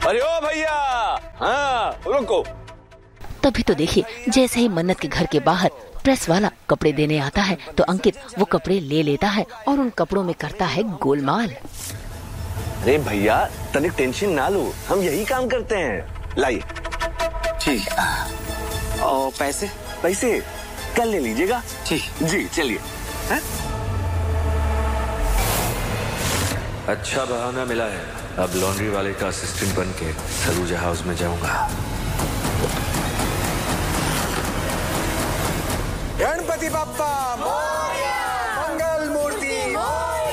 अरे ओ भैया, हाँ रुको। तभी तो देखिए, जैसे ही मन्नत के घर के बाहर प्रेस वाला कपड़े देने आता है तो अंकित वो कपड़े ले लेता है और उन कपड़ों में करता है गोलमाल। अरे भैया तनिक टेंशन ना लो, हम यही काम करते हैं। लाइए। ठीक। और पैसे? पैसे कल ले लीजिएगा। ठीक जी, चलिए। अच्छा बहाना मिला है, अब लॉन्ड्री वाले का असिस्टेंट बन के सलूजा हाउस में जाऊंगा। गणपति बप्पा